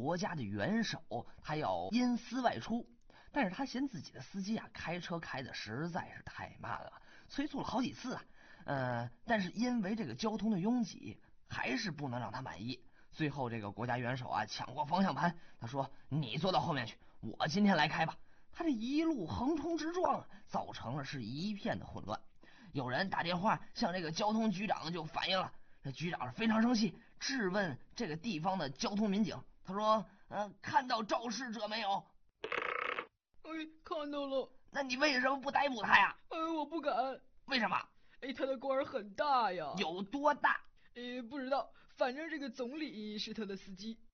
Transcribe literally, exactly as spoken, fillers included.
国家的元首他要因私外出，但是他嫌自己的司机啊开车开的实在是太慢了，催促了好几次啊，呃，但是因为这个交通的拥挤，还是不能让他满意。最后这个国家元首啊抢过方向盘，他说：“你坐到后面去，我今天来开吧。”他这一路横冲直撞，造成了是一片的混乱。有人打电话向这个交通局长就反映了，这局长是非常生气，质问这个地方的交通民警。他说：“呃，看到肇事者没有？” 哎，看到了。 那你为什么不逮捕他呀？ 哎，我不敢。 为什么？ 哎，他的官很大呀。 有多大？ 哎，不知道，反正这个总理是他的司机。